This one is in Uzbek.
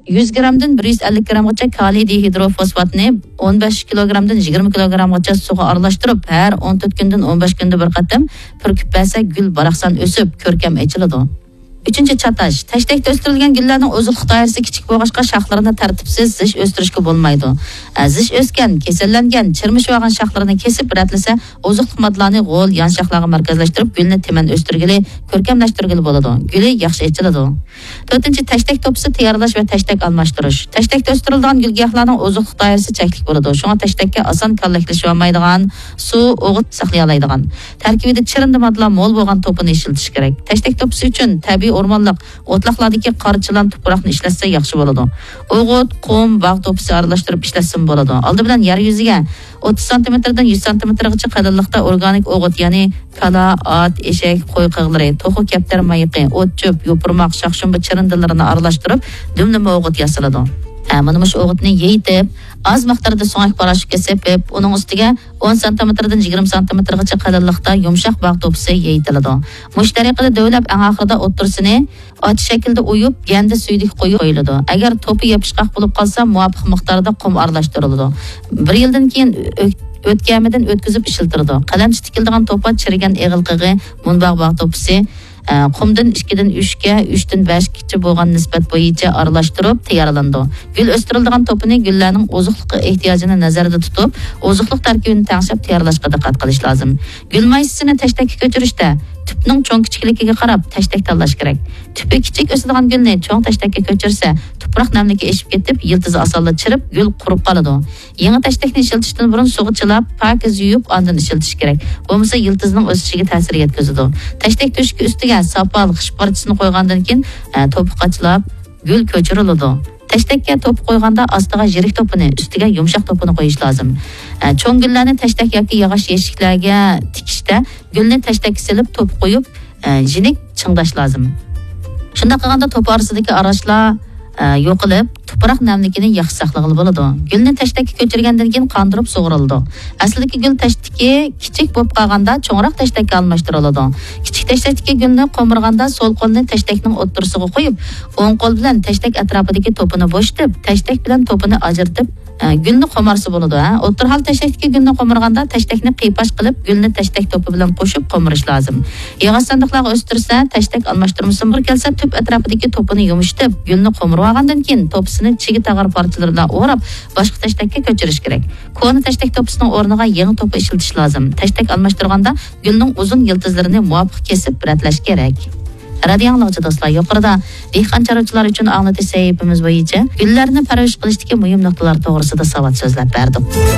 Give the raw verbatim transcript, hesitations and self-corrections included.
yuz grammdan bir yuz ellik grammgacha kaliy dihidrofosfatni o'n besh kilogrammdan yigirma kilogrammgacha suvga aralashtirib, har o'n to'rt kundan o'n besh kunda bir qatam purkib bersa, gul baraqsan o'sib, ko'rkam ochiladi. Üçüncü çataş. Teştekte östürülgen güllerinin ozuqluq dairesi kichik bo'lg'achqa şaxlarını tartibsiz zish o'stirishga bo'lmaydi. Zish o'sgan, kesellangan, chirmish bo'lgan şaxlarını kesib ratlasa, ozuqluq modlarni g'o'l, yan şaxlarga markazlashtirib, gulni teman o'stirgili, ko'rkamlashtirgili bo'ladi. Guli yaxshi echiladi. to'rtinchi Teştek topisi tayyorlash va teştek almashtirish. Teştekte o'stirilgan gulgahlarning ozuqluq dairesi cheklik bo'ladi. Shunga teştekka oson kallaklasha olmaydigan, suv, o'g'it saqlay oladigan. Tarkibida chirindi modlar mo'l bo'lgan to'pini ishiltish kerak. Teştek topisi uchun tabiiy o'rmonliq, o'tloqlardagi qarichilan tuproqni ishlatsa yaxshi bo'ladi. O'g'it, qum, bog' to'pisi aralashtirib ishlatsin bo'ladi. Oldi bilan yer yuziga o'ttiz santimetrdan yuz santimetrgacha qalinlikda organik o'g'it, ya'ni kala, at, eshak, qo'y qig'lari, to'xu kaptar mayiqi, o't cho'p, yopirmoq, shaqshunba chirindilarini aralashtirib, dumlama o'g'it yasaladi. Mana shu o'g'itni yeytib, az miqdorda so'ngak parashutga sepib, uning ustiga o'n santimetrdan yigirma santimetrgacha qalinlikda yumshoq bog' to'pisi yeyitiladi. Mush tariqada davlab eng oxirida o'ttirsini ot shaklda uyib, ganda suydik qo'yib qo'yiladi. Agar to'pi yopishqoq bo'lib qolsa, muvofiq miqdorda qum aralashtiriladi. bir yildan keyin o'tkamidan o'tkazib ishiltirdi. Qalamchi tikildigan to'pa chirigan eg'ilqig'i, munbaq bog' to'pisi qumdan ikkidan uchga, uchdan beshgacha bo'lgan nisbat bo'yicha aralashtirib tayyorlandi. Gul o'stirilgan to'pini gullarning ozuqliq ehtiyojini nazarda tutib, ozuqliq tarkibini tanishib tayyorlashga diqqat qilish lozim. Gul maysasini tashdakka ko'chirishda tüpning cho'ng kichikligiga qarab tashdak tanlash kerak. Tüpi kichik o'sadigan gulni cho'ng tashdakka ko'chirsa, tuproq namligi eshib ketib, yiltizi osonla chirib, gul qurib qoladi. Yangi tashdakni ishiltishdan burun suvga chilab, pakiz yuvib, ondan ishiltish kerak. Bo'lmasa yiltizning o'sishiga ta'sir yetkazadi. Tashdak to'shki ustiga sopal qish parchisini qo'ygandan keyin to'pi qachlab, gul ko'chiriladi. Tashdakka to'p qo'yganda ostiga yirik to'pini, ustiga yumshoq to'pini qo'yish lozim. Cho'ng gullarni tashdak yoki yog'och eshiklarga tikishda gulni tashdakka silib to'p qo'yib, jinik chingdash lozim. Shunda qilganda to'p orasidagi arashlar yo'qilib, tuproq namligini yaxshi saqlag'ili bo'ladi. Gulni tashdakka ko'chirgandan keyin qondirib sug'uriladi. Aslidagi gul tashdaki kichik bo'lib qolganda cho'ngroq tashdakka almashtiriladi. Kichik tashdakdagi gulni qo'mirganda so'l qo'lni tashdakning o'ttirisiga qo'yib, o'ng qo'l bilan tashdak atrofidagi to'pini bo'shatib, tashdak bilan to'pini ajratib, gulni qo'marsi bo'ladi. O'ttir hal tashdakdagi gulni qo'mirganda tashdakni qiypash qilib, gulni tashdak to'pi bilan qo'shib qo'mirish lozim. Yog'och sandiqlarga o'stirsa, tashdak almashtirmasi bir kelsa, to'p atrofidagi to'pini yumshatib, gulni qo'mirib olgandan keyin to'pisini chigi tag'ar parchalaridan o'rab, boshqa tashdakka ko'chirish kerak. Ko'ni tashdak to'pisining o'rniga yangi to'pi ishiltish lozim. Tashdak almashtirganda gulning uzun yiltizlarini muvofiq kesib biratlash kerak. Radio anglag'chi do'stlar, yuqorida dehqon chorvachilar uchun anglatish sahifamiz bo'yicha gullarni parvarish qilishdagi muhim nuqtalar to'g'risida savod so'zlab berdik.